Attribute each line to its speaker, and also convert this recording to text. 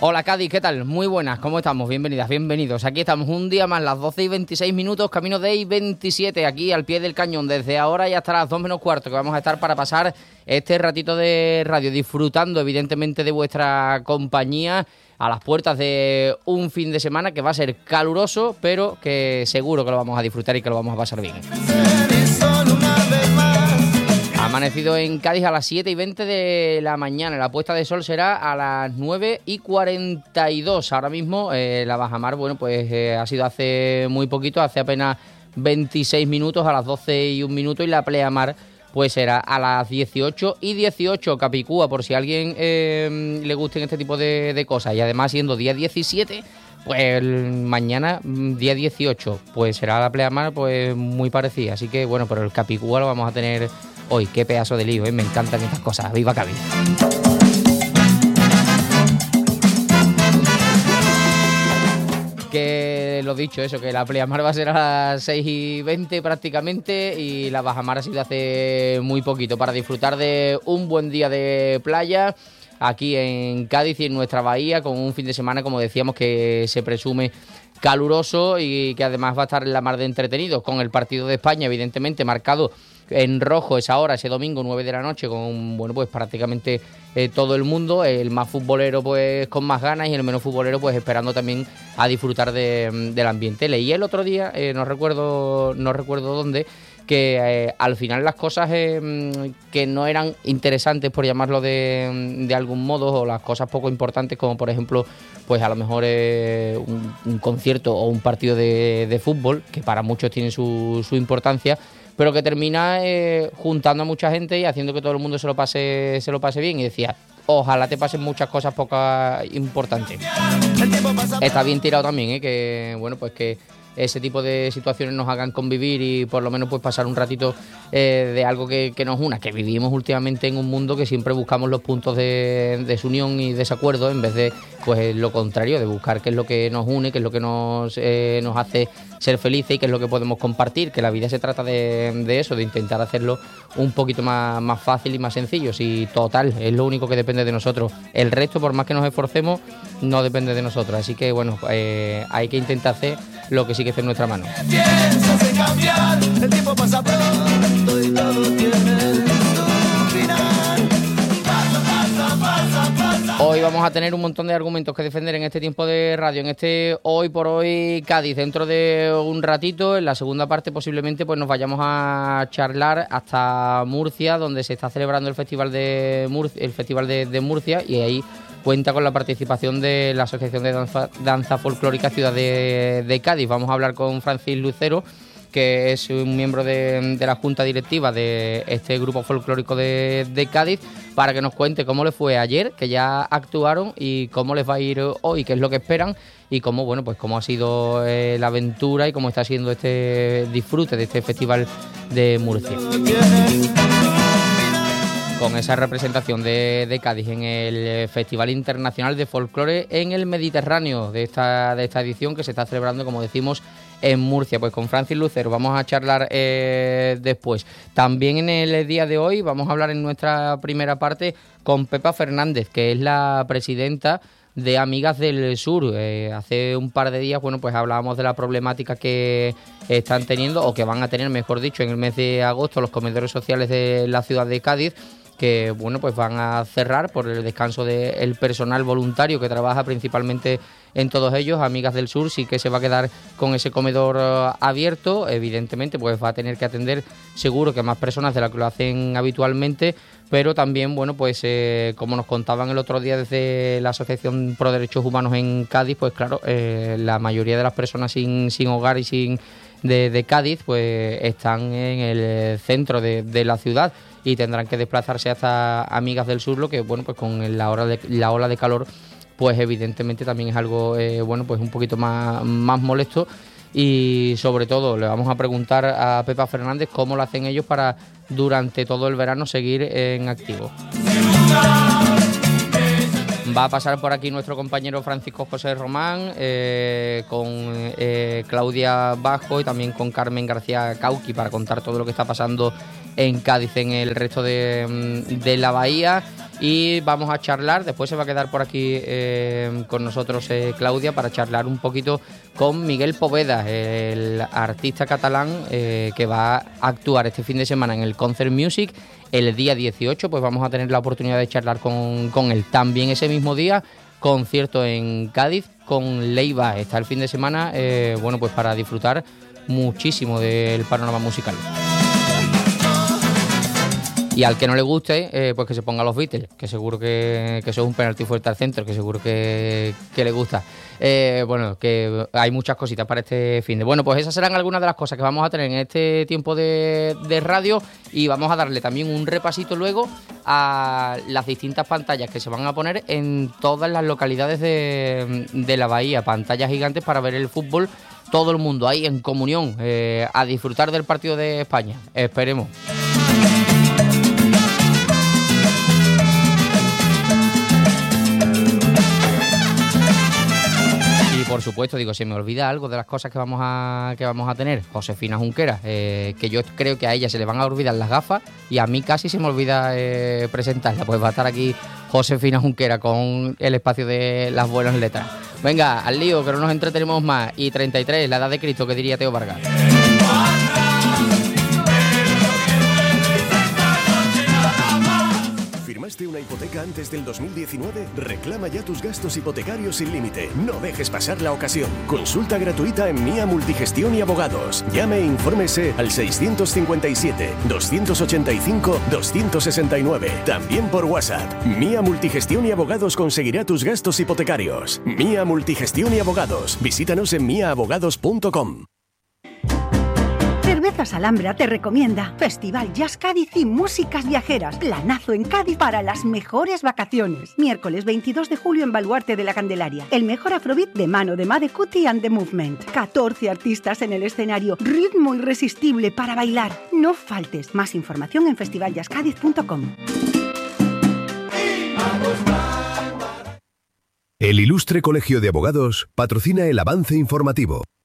Speaker 1: Hola Cádiz, ¿qué tal? Muy buenas, ¿cómo estamos? Bienvenidas, bienvenidos. Aquí estamos un día más, las 12 y 26 minutos, camino de I-27, aquí al pie del cañón, desde ahora y hasta las 2 menos cuarto, que vamos a estar para pasar este ratito de radio, disfrutando evidentemente de vuestra compañía, a las puertas de un fin de semana que va a ser caluroso, pero que seguro que lo vamos a disfrutar y que lo vamos a pasar bien. Ha amanecido en Cádiz a las 7 y 20 de la mañana. La puesta de sol será a las 9 y 42. Ahora mismo la bajamar, bueno, pues ha sido hace muy poquito, hace apenas 26 minutos, a las 12 y 1 minuto, y la pleamar pues será a las 18 y 18. Capicúa, por si a alguien le gusten este tipo de cosas. Y además, siendo día 17, pues mañana, día 18, pues será la pleamar pues muy parecida. Así que, bueno, pero el Capicúa lo vamos a tener hoy. Qué pedazo de lío, me encantan estas cosas. ¡Viva Cádiz! Que lo dicho, eso, que la pleamar va a ser a las 6 y 20 prácticamente, y la bajamar ha sido hace muy poquito, para disfrutar de un buen día de playa aquí en Cádiz y en nuestra bahía, con un fin de semana, como decíamos, que se presume caluroso y que además va a estar en la mar de entretenido, con el partido de España evidentemente marcado en rojo esa hora, ese domingo 9 de la noche, con, bueno, pues prácticamente todo el mundo, el más futbolero pues con más ganas y el menos futbolero pues esperando también a disfrutar del ambiente. Leí el otro día, no recuerdo dónde, que al final las cosas que no eran interesantes, por llamarlo de algún modo, o las cosas poco importantes, como por ejemplo, pues a lo mejor un concierto o un partido de fútbol, que para muchos tiene su importancia, pero que termina juntando a mucha gente y haciendo que todo el mundo se lo pase bien. Y decía, ojalá te pasen muchas cosas poco importantes. Está bien tirado también, que bueno, pues que ese tipo de situaciones nos hagan convivir y por lo menos pues pasar un ratito de algo que nos una, que vivimos últimamente en un mundo que siempre buscamos los puntos de desunión y desacuerdo, en vez de pues lo contrario, de buscar qué es lo que nos une, qué es lo que nos hace ser felices y qué es lo que podemos compartir, que la vida se trata de eso, de intentar hacerlo un poquito más fácil y más sencillo. Si total, es lo único que depende de nosotros. El resto, por más que nos esforcemos, no depende de nosotros. Así que bueno, hay que intentar hacer lo que sí que está en nuestra mano. El tiempo pasa pronto y todo tiene su final. Hoy vamos a tener un montón de argumentos que defender en este tiempo de radio, en este Hoy por Hoy Cádiz. Dentro de un ratito, en la segunda parte, posiblemente pues nos vayamos a charlar hasta Murcia, donde se está celebrando el Festival de Murcia, y ahí cuenta con la participación de la Asociación de Danza Folclórica Ciudad de Cádiz. Vamos a hablar con Francis Lucero, que es un miembro de la junta directiva de este grupo folclórico de Cádiz, para que nos cuente cómo les fue ayer, que ya actuaron, y cómo les va a ir hoy, qué es lo que esperan y cómo, bueno, pues cómo ha sido la aventura y cómo está siendo este disfrute de este Festival de Murcia, con esa representación de Cádiz en el Festival Internacional de Folclore en el Mediterráneo de esta edición, que se está celebrando, como decimos, en Murcia. Pues con Francis Lucero vamos a charlar después. También en el día de hoy vamos a hablar en nuestra primera parte con Pepa Fernández, que es la presidenta de Amigas del Sur. Hace un par de días, bueno, pues hablábamos de la problemática que están teniendo, o que van a tener, mejor dicho, en el mes de agosto, los comedores sociales de la ciudad de Cádiz, que bueno, pues van a cerrar por el descanso del personal voluntario que trabaja principalmente en todos ellos. Amigas del Sur sí que se va a quedar con ese comedor abierto. Evidentemente pues va a tener que atender seguro que más personas de las que lo hacen habitualmente, pero también, bueno, pues como nos contaban el otro día desde la Asociación Pro Derechos Humanos en Cádiz, pues claro, la mayoría de las personas sin hogar y sin de Cádiz pues están en el centro de la ciudad y tendrán que desplazarse hasta Amigas del Sur, lo que, bueno, pues con la ola de calor, pues evidentemente también es algo, bueno, pues un poquito más molesto. Y sobre todo le vamos a preguntar a Pepa Fernández cómo lo hacen ellos para durante todo el verano seguir en activo. Va a pasar por aquí nuestro compañero Francisco José Román, con Claudia Bajo y también con Carmen García Cauqui, para contar todo lo que está pasando en Cádiz, en el resto de la bahía. y vamos a charlar. Después se va a quedar por aquí con nosotros Claudia para charlar un poquito con Miguel Poveda, el artista catalán que va a actuar este fin de semana en el Concert Music. El día 18 pues vamos a tener la oportunidad de charlar con él. También ese mismo día, concierto en Cádiz con Leiva. Está el fin de semana, bueno, pues para disfrutar muchísimo del panorama musical. Y al que no le guste, pues que se ponga los Beatles, que seguro que eso es un penalti fuerte al centro, que seguro que le gusta. Bueno, que hay muchas cositas para este fin de... Bueno, pues esas serán algunas de las cosas que vamos a tener en este tiempo de radio, y vamos a darle también un repasito luego a las distintas pantallas que se van a poner en todas las localidades de la bahía, pantallas gigantes para ver el fútbol, todo el mundo ahí en comunión, a disfrutar del partido de España. Esperemos. Por supuesto, digo, se me olvida algo de las cosas que vamos a tener. Josefina Junquera, que yo creo que a ella se le van a olvidar las gafas y a mí casi se me olvida presentarla. Pues va a estar aquí Josefina Junquera con el espacio de las buenas letras. Venga, al lío, que no nos entretenemos más. Y 33, la edad de Cristo, que diría Teo Vargas.
Speaker 2: ¿Firmaste una hipoteca antes del 2019? Reclama ya tus gastos hipotecarios sin límite. No dejes pasar la ocasión. Consulta gratuita en Mía Multigestión y Abogados. Llame e infórmese al 655-285-269. También por WhatsApp. Mía Multigestión y Abogados conseguirá tus gastos hipotecarios. Mía Multigestión y Abogados. Visítanos en miaabogados.com.
Speaker 3: Cervezas Alhambra te recomienda Festival Jazz Cádiz y Músicas Viajeras. Planazo en Cádiz para las mejores vacaciones. Miércoles 22 de julio en Baluarte de la Candelaria. El mejor afrobeat de mano de Made Cutie and the Movement. 14 artistas en el escenario. Ritmo irresistible para bailar. No faltes. Más información en festivaljazzcadiz.com.
Speaker 2: El Ilustre Colegio de Abogados patrocina el avance informativo.